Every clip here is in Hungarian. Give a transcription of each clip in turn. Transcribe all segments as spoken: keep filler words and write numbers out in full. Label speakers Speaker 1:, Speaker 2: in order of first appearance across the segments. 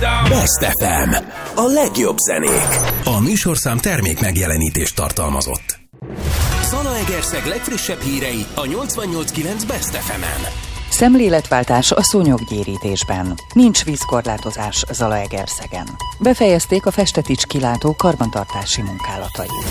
Speaker 1: Best ef em. A legjobb zenék. A műsorszám termék megjelenítést tartalmazott. Zalaegerszeg legfrissebb hírei a nyolcvannyolc kilenc Best ef emen.
Speaker 2: Szemléletváltás a szúnyoggyérítésben. Nincs vízkorlátozás Zalaegerszegen. Befejezték a Festetics kilátó karbantartási munkálatait.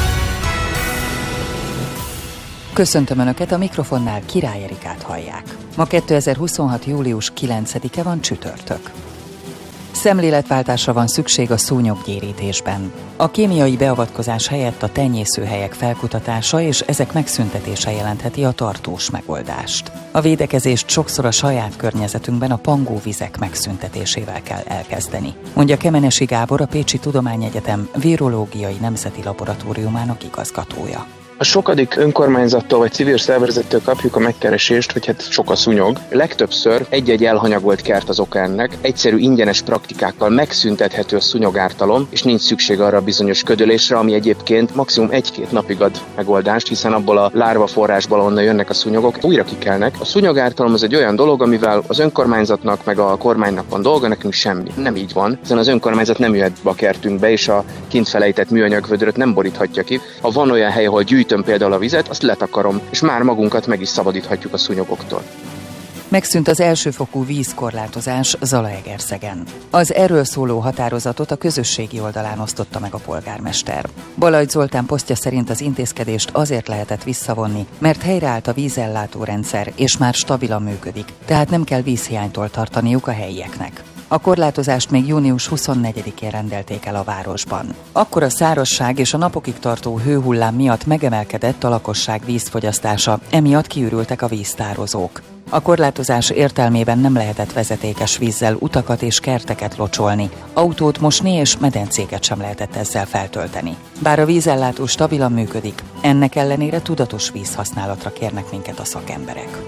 Speaker 2: Köszöntöm Önöket, a mikrofonnál Király Erikát hallják. Ma kétezer-huszonhat. július kilencedike van, csütörtök. Szemléletváltásra van szükség a szúnyoggyérítésben. A kémiai beavatkozás helyett a tenyészőhelyek felkutatása és ezek megszüntetése jelentheti a tartós megoldást. A védekezést sokszor a saját környezetünkben a pangóvizek megszüntetésével kell elkezdeni, mondja Kemenesi Gábor, a Pécsi Tudományegyetem Virológiai Nemzeti Laboratóriumának igazgatója.
Speaker 3: A sokadik önkormányzattól vagy civil szervezettől kapjuk a megkeresést, hogy hát sok a szúnyog. Legtöbbször egy-egy elhanyagolt kert az oka ennek, egyszerű ingyenes praktikákkal megszüntethető a szúnyogártalom, és nincs szükség arra a bizonyos ködölésre, ami egyébként maximum egy-két napig ad megoldást, hiszen abból a lárva forrásból, onnan jönnek a szúnyogok, újra kikelnek. A szúnyogártalom az egy olyan dolog, amivel az önkormányzatnak meg a kormánynak van dolga, nekünk semmi. Nem így van, hiszen az önkormányzat nem jöhet be a kertünkbe, és a kint felejtett műanyag vödröt nem boríthatja ki. Ha van olyan hely, ahol gyűjt például a vizet, azt letakarom, és már magunkat meg is szabadíthatjuk a szúnyogoktól.
Speaker 2: Megszűnt az elsőfokú vízkorlátozás Zalaegerszegen. Az erről szóló határozatot a közösségi oldalán osztotta meg a polgármester. Balajt Zoltán posztja szerint az intézkedést azért lehetett visszavonni, mert helyreállt a vízellátórendszer, és már stabilan működik, tehát nem kell vízhiánytól tartaniuk a helyieknek. A korlátozást még június huszonnegyedikén rendelték el a városban. Akkor a szárazság és a napokig tartó hőhullám miatt megemelkedett a lakosság vízfogyasztása, emiatt kiürültek a víztározók. A korlátozás értelmében nem lehetett vezetékes vízzel utakat és kerteket locsolni, autót mosni és medencéket sem lehetett ezzel feltölteni. Bár a vízellátó stabilan működik, ennek ellenére tudatos vízhasználatra kérnek minket a szakemberek.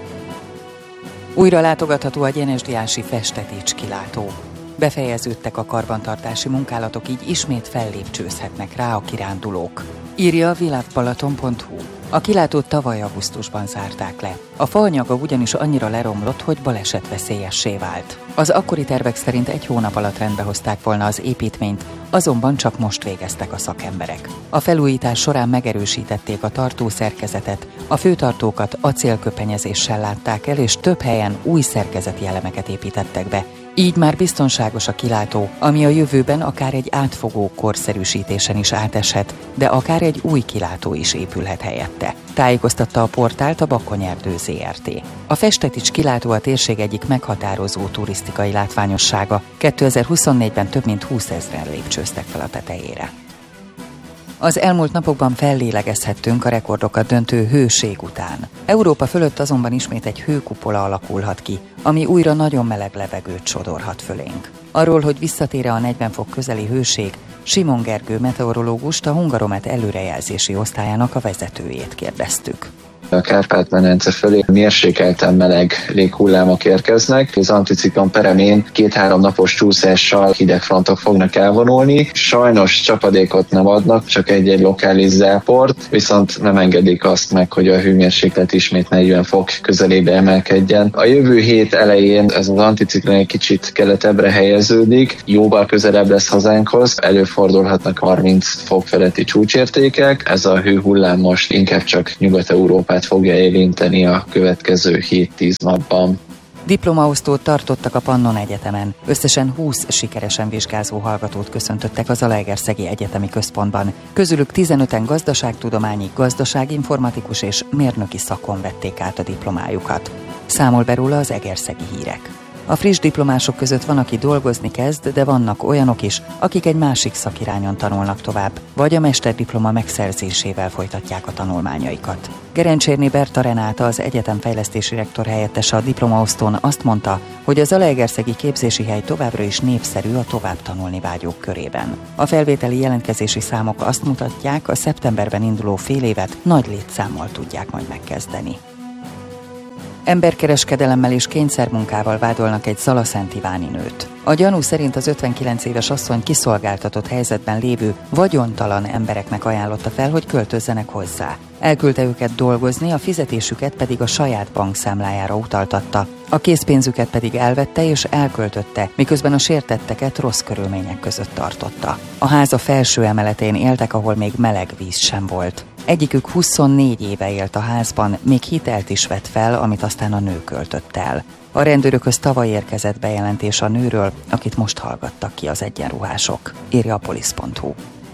Speaker 2: Újra látogatható a gyenesdiási Festetics kilátó. Befejeződtek a karbantartási munkálatok, így ismét fellépcsőzhetnek rá a kirándulók. Írja a világbalaton pont hu. A kilátót tavaly augusztusban zárták le. A faanyaga ugyanis annyira leromlott, hogy balesetveszélyessé vált. Az akkori tervek szerint egy hónap alatt rendbe hozták volna az építményt, azonban csak most végeztek a szakemberek. A felújítás során megerősítették a tartószerkezetet, a főtartókat acélköpenyezéssel látták el, és több helyen új szerkezeti elemeket építettek be. Így már biztonságos a kilátó, ami a jövőben akár egy átfogó korszerűsítésen is áteshet, de akár egy új kilátó is épülhet helyette, tájékoztatta a portált a Bakonyerdő zé er té. A Festetics kilátó a térség egyik meghatározó turisztikai látványossága. kétezer-huszonnégyben több mint húszezren lépcsőztek fel a tetejére. Az elmúlt napokban fellélegezhettünk a rekordokat döntő hőség után. Európa fölött azonban ismét egy hőkupola alakulhat ki, ami újra nagyon meleg levegőt sodorhat fölénk. Arról, hogy visszatér-e a negyven fok közeli hőség, Simon Gergő meteorológust, a Hungaromet előrejelzési osztályának a vezetőjét kérdeztük.
Speaker 4: A Kárpát-medence fölé mérsékelten meleg léghullámok érkeznek. Az anticiklon peremén két-három napos csúszással hideg frontok fognak elvonulni. Sajnos csapadékot nem adnak, csak egy-egy lokális záport, viszont nem engedik azt meg, hogy a hőmérséklet ismét negyven fok közelébe emelkedjen. A jövő hét elején ez az anticiklon egy kicsit keletebbre helyeződik, jóval közelebb lesz hazánkhoz, előfordulhatnak harminc fok feletti csúcsértékek. Ez a hőhullám most inkább csak Nyugat-Európát fogja érinteni a következő hét-tíz napban.
Speaker 2: Diplomaosztót tartottak a Pannon Egyetemen. Összesen húsz sikeresen vizsgázó hallgatót köszöntöttek a Zalaegerszegi Egyetemi Központban. Közülük tizenöten gazdaságtudományi, gazdaságinformatikus és mérnöki szakon vették át a diplomájukat. Számol be róla az Egerszegi Hírek. A friss diplomások között van, aki dolgozni kezd, de vannak olyanok is, akik egy másik szakirányon tanulnak tovább, vagy a mesterdiploma megszerzésével folytatják a tanulmányaikat. Gerencsérné Berta Renáta, az egyetem fejlesztési rektor helyettese a diplomaosztón azt mondta, hogy a zalaegerszegi képzési hely továbbra is népszerű a tovább tanulni vágyók körében. A felvételi jelentkezési számok azt mutatják, a szeptemberben induló fél évet nagy létszámmal tudják majd megkezdeni. Emberkereskedelemmel és kényszermunkával vádolnak egy zalaszentiváni nőt. A gyanú szerint az ötvenkilenc éves asszony kiszolgáltatott helyzetben lévő, vagyontalan embereknek ajánlotta fel, hogy költözzenek hozzá. Elküldte őket dolgozni, a fizetésüket pedig a saját bankszámlájára utaltatta. A készpénzüket pedig elvette és elköltötte, miközben a sértetteket rossz körülmények között tartotta. A háza felső emeletén éltek, ahol még meleg víz sem volt. Egyikük huszonnégy éve élt a házban, még hitelt is vett fel, amit aztán a nő költött el. A rendőrökhöz tavaly érkezett bejelentés a nőről, akit most hallgattak ki az egyenruhások, írja a polisz pont hu.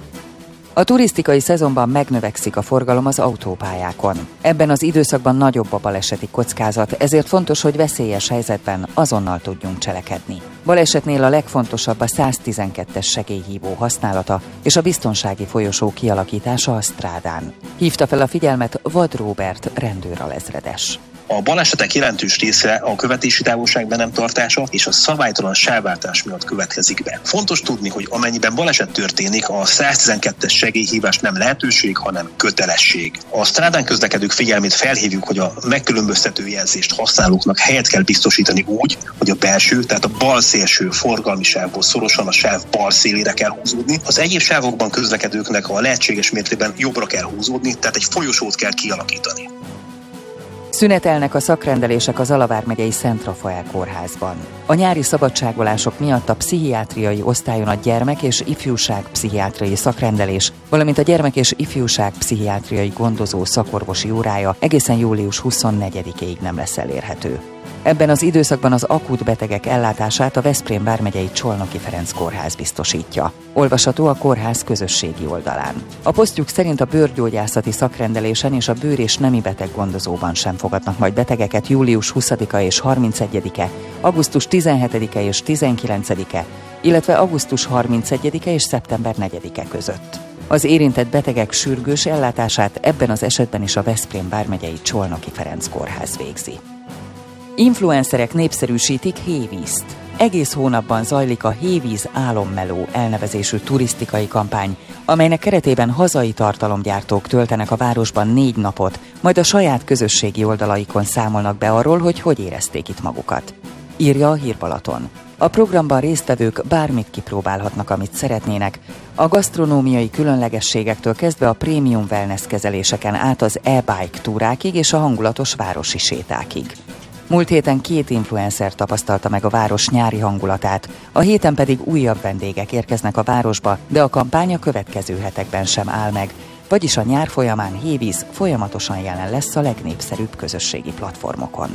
Speaker 2: A turisztikai szezonban megnövekszik a forgalom az autópályákon. Ebben az időszakban nagyobb a baleseti kockázat, ezért fontos, hogy veszélyes helyzetben azonnal tudjunk cselekedni. Balesetnél a legfontosabb a száztizenkettes segélyhívó használata és a biztonsági folyosó kialakítása a strádán. Hívta fel a figyelmet Vad Róbert rendőralezredes.
Speaker 5: A balesetek jelentős része a követési távolság be nem tartása és a szabálytalan sávváltás miatt következik be. Fontos tudni, hogy amennyiben baleset történik, a száztizenkettes segélyhívás nem lehetőség, hanem kötelesség. A strádán közlekedők figyelmét felhívjuk, hogy a megkülönböztető jelzést használóknak helyet kell biztosítani úgy, hogy a belső, tehát a bal szélső forgalmi sávból szorosan a sáv bal szélére kell húzódni. Az egyéb sávokban közlekedőknek a lehetséges mértékben jobbra kell húzódni, tehát egy folyosót kell kialakítani.
Speaker 2: Szünetelnek a szakrendelések az Zala vármegyei Szent Rafael kórházban. A nyári szabadságolások miatt a pszichiátriai osztályon a gyermek- és ifjúságpszichiátriai szakrendelés, valamint a gyermek- és ifjúságpszichiátriai gondozó szakorvosi órája egészen július huszonnegyedikéig nem lesz elérhető. Ebben az időszakban az akut betegek ellátását a Veszprém vármegyei Csolnoki Ferenc kórház biztosítja. Olvasható a kórház közösségi oldalán. A posztjuk szerint a bőrgyógyászati szakrendelésen és a bőr- és nemi beteggondozóban sem fogadnak majd betegeket július huszadika és harmincegyedike, augusztus tizenhetedike és tizenkilencedike, illetve augusztus harmincegyedike és szeptember negyedike között. Az érintett betegek sürgős ellátását ebben az esetben is a Veszprém vármegyei Csolnoki Ferenc kórház végzi. Influencerek népszerűsítik Hévízt. Egész hónapban zajlik a Hévíz álommeló elnevezésű turisztikai kampány, amelynek keretében hazai tartalomgyártók töltenek a városban négy napot, majd a saját közösségi oldalaikon számolnak be arról, hogy hogy érezték itt magukat. Írja a Hír Balaton. A programban résztvevők bármit kipróbálhatnak, amit szeretnének, a gasztronómiai különlegességektől kezdve a prémium wellness kezeléseken át az e-bike túrákig és a hangulatos városi sétákig. Múlt héten két influencer tapasztalta meg a város nyári hangulatát, a héten pedig újabb vendégek érkeznek a városba, de a kampány a következő hetekben sem áll meg, vagyis a nyár folyamán Hévíz folyamatosan jelen lesz a legnépszerűbb közösségi platformokon.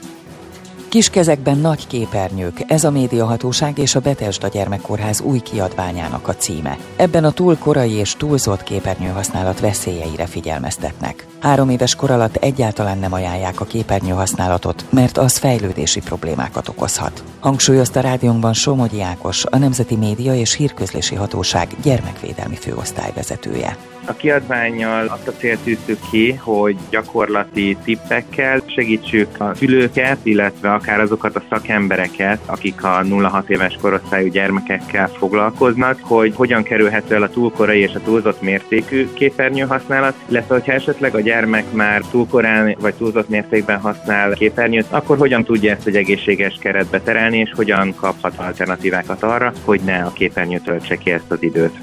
Speaker 2: Kiskezekben nagy képernyők, ez a Médiahatóság és a Bethesda Gyermekkórház új kiadványának a címe. Ebben a túl korai és túlzott képernyőhasználat veszélyeire figyelmeztetnek. Három éves kor alatt egyáltalán nem ajánlják a képernyőhasználatot, mert az fejlődési problémákat okozhat. Hangsúlyozta rádiónkban Somogyi Ákos, a Nemzeti Média és Hírközlési Hatóság gyermekvédelmi főosztályvezetője.
Speaker 6: A kiadvánnyal azt a célt tűztük ki, hogy gyakorlati tippekkel segítsük a szülőket, illetve akár azokat a szakembereket, akik a nulla-hat éves korosztályú gyermekekkel foglalkoznak, hogy hogyan kerülhető el a túlkorai és a túlzott mértékű képernyőhasználat, illetve hogyha esetleg a gyermek már túlkorán vagy túlzott mértékben használ képernyőt, akkor hogyan tudja ezt egy egészséges keretbe terelni, és hogyan kaphat alternatívákat arra, hogy ne a képernyő töltse ki ezt az időt.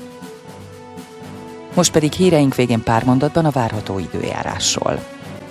Speaker 2: Most pedig híreink végén pár mondatban a várható időjárásról.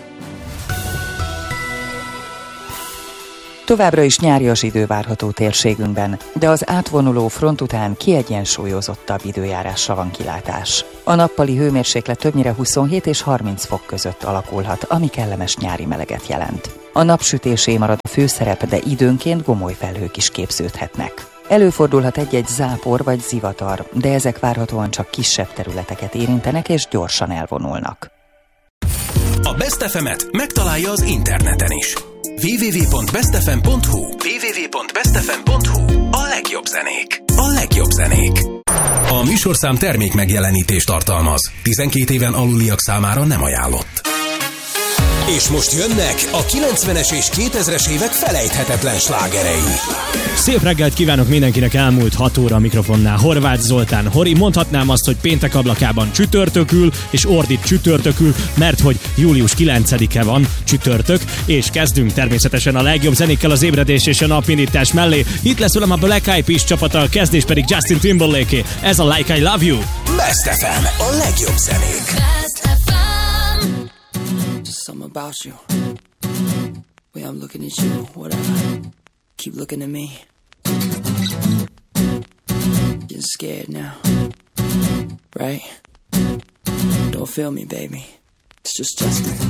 Speaker 2: Továbbra is nyárias idő várható térségünkben, de az átvonuló front után kiegyensúlyozottabb időjárásra van kilátás. A nappali hőmérséklet többnyire huszonhét és harminc fok között alakulhat, ami kellemes nyári meleget jelent. A napsütésé marad a főszerep, de időnként gomoly felhők is képződhetnek. Előfordulhat egy-egy zápor vagy zivatar, de ezek várhatóan csak kisebb területeket érintenek és gyorsan elvonulnak.
Speaker 1: A Best ef emet megtalálja az interneten is. double-u double-u double-u pont best f m pont h u double-u double-u double-u pont best f m pont h u A legjobb zenék. A legjobb zenék. A műsorszám termék megjelenítést tartalmaz. tizenkét éven aluliak számára nem ajánlott. És most jönnek a kilencvenes és kétezres évek felejthetetlen slágerei.
Speaker 7: Szép reggelt kívánok mindenkinek, elmúlt hat óra a mikrofonnál Horváth Zoltán Hori. Mondhatnám azt, hogy péntek ablakában csütörtökül, és ordít csütörtökül, mert hogy július kilencedike van csütörtök, és kezdünk természetesen a legjobb zenékkel az ébredés és a napindítás mellé. Itt lesz velem a Black Eyed Peas csapata, a kezdés pedig Justin Timberlake-é. Ez a Like I Love You.
Speaker 1: Best ef em, a legjobb zenék.
Speaker 8: Best ef em. about you. Way I'm looking at you, whatever. Keep looking at me. You're scared now, right? Don't feel me, baby. It's just Justin.